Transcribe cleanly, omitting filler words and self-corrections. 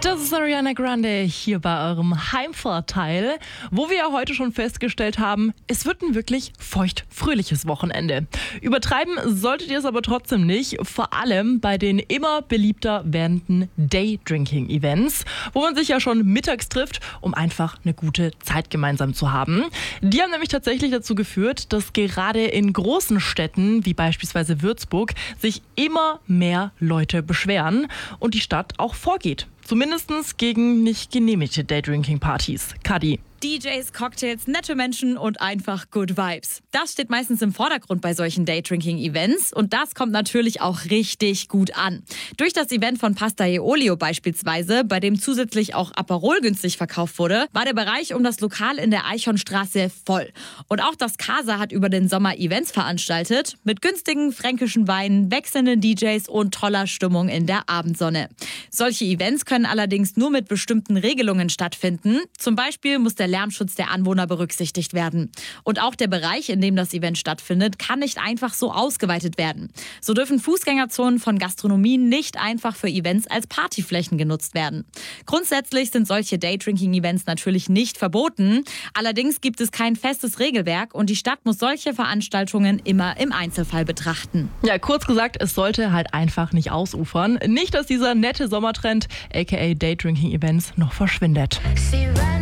Das ist Ariana Grande hier bei eurem Heimvorteil, wo wir ja heute schon festgestellt haben, es wird ein wirklich feucht-fröhliches Wochenende. Übertreiben solltet ihr es aber trotzdem nicht, vor allem bei den immer beliebter werdenden Daydrinking-Events, wo man sich ja schon mittags trifft, um einfach eine gute Zeit gemeinsam zu haben. Die haben nämlich tatsächlich dazu geführt, dass gerade in großen Städten, wie beispielsweise Würzburg, sich immer mehr Leute beschweren und die Stadt auch vorgeht. Zumindest gegen nicht genehmigte Daydrinking-Partys. Kadi. DJs, Cocktails, nette Menschen und einfach Good Vibes. Das steht meistens im Vordergrund bei solchen Daydrinking-Events und das kommt natürlich auch richtig gut an. Durch das Event von Pasta e Olio beispielsweise, bei dem zusätzlich auch Aperol günstig verkauft wurde, war der Bereich um das Lokal in der Eichhornstraße voll. Und auch das Casa hat über den Sommer Events veranstaltet, mit günstigen fränkischen Weinen, wechselnden DJs und toller Stimmung in der Abendsonne. Solche Events können allerdings nur mit bestimmten Regelungen stattfinden. Zum Beispiel muss der Lärmschutz der Anwohner berücksichtigt werden. Und auch der Bereich, in dem das Event stattfindet, kann nicht einfach so ausgeweitet werden. So dürfen Fußgängerzonen von Gastronomien nicht einfach für Events als Partyflächen genutzt werden. Grundsätzlich sind solche Daydrinking-Events natürlich nicht verboten. Allerdings gibt es kein festes Regelwerk und die Stadt muss solche Veranstaltungen immer im Einzelfall betrachten. Ja, kurz gesagt, es sollte halt einfach nicht ausufern. Nicht, dass dieser nette Sommertrend, aka Daydrinking-Events, noch verschwindet.